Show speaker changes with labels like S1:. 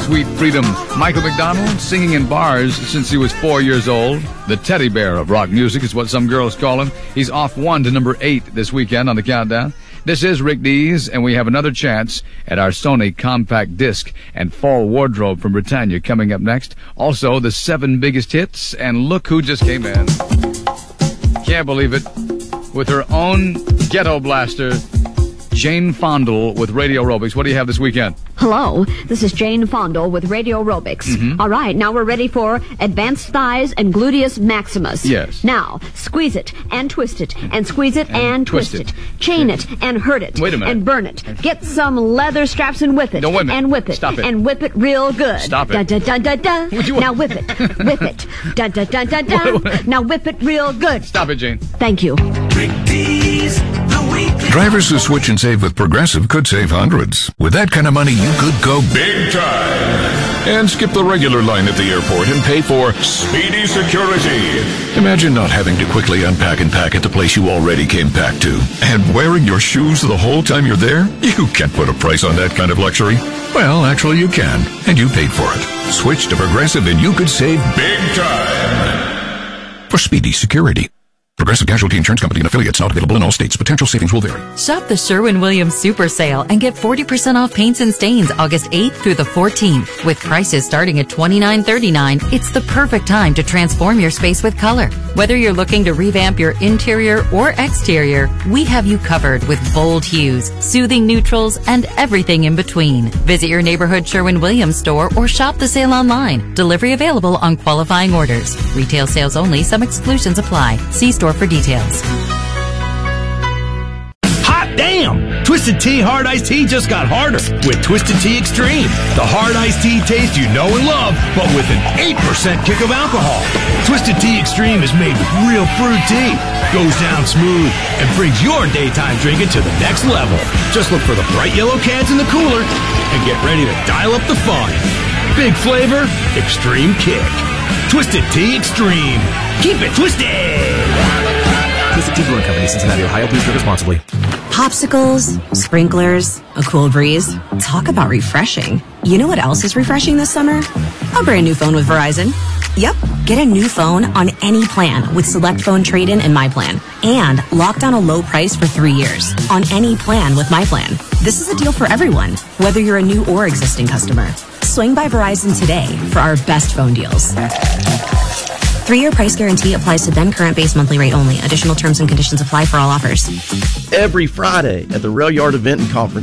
S1: sweet freedom. Michael McDonald, singing in bars since he was 4 years old. The teddy bear of rock music is what some girls call him. He's off 1 to number 8 this weekend on the countdown. This is Rick Dees, and we have another chance at our Sony compact disc and fall wardrobe from Britannia coming up next. Also, the 7 biggest hits, and look who just came in. Can't believe it. With her own ghetto blaster, Jane Fondle with Radio Aerobics. What do you have this weekend?
S2: Hello, this is Jane Fondle with Radio Aerobics. All right, now we're ready for advanced thighs and gluteus maximus.
S1: Yes.
S2: Now, squeeze it and twist it and squeeze it and twist it. Chain it and hurt it.
S1: Wait a minute.
S2: And burn it. Get some leather straps and whip it.
S1: No, wait a minute.
S2: And whip it.
S1: Stop it.
S2: And whip it real good.
S1: Stop it.
S2: Da, da, da, da, da. Now whip it. Whip it. Da, da, da, da, da. Now whip it real good.
S1: Stop it, Jane.
S2: Thank you.
S3: Rick Dees, the weekly.
S4: Drivers who switch and save with Progressive could save hundreds. With that kind of money, you could go big time and skip the regular line at the airport and pay for Speedy Security. Imagine not having to quickly unpack and pack at the place you already came packed to. And wearing your shoes the whole time you're there? You can't put a price on that kind of luxury. Well, actually you can, and you paid for it. Switch to Progressive and you could save big time for Speedy Security. Progressive Casualty Insurance Company and affiliates, not available in all states. Potential savings will vary.
S5: Shop the Sherwin-Williams Super Sale and get 40% off paints and stains August 8th through the 14th. With prices starting at $29.39, it's the perfect time to transform your space with color. Whether you're looking to revamp your interior or exterior, we have you covered with bold hues, soothing neutrals, and everything in between. Visit your neighborhood Sherwin-Williams store or shop the sale online. Delivery available on qualifying orders. Retail sales only. Some exclusions apply. See store for details.
S6: Hot damn! Twisted Tea Hard Iced Tea just got harder with Twisted Tea Extreme. The hard iced tea taste you know and love, but with an 8% kick of alcohol. Twisted Tea Extreme is made with real fruit tea, goes down smooth, and brings your daytime drinking to the next level. Just look for the bright yellow cans in the cooler and get ready to dial up the fun. Big flavor, extreme kick. Twisted Tea Extreme. Keep it twisted!
S7: Twisted Tea Brewing Company, Cincinnati, Ohio. Please drink responsibly.
S8: Popsicles, sprinklers, a cool breeze. Talk about refreshing. You know what else is refreshing this summer? A brand new phone with Verizon. Yep, get a new phone on any plan with Select Phone Trade-In and My Plan. And lock down a low price for 3 years on any plan with My Plan. This is a deal for everyone, whether you're a new or existing customer. Swing by Verizon today for our best phone deals. 3-year price guarantee applies to then current base monthly rate only. Additional terms and conditions apply for all offers.
S9: Every Friday at the Rail Yard Event and Conference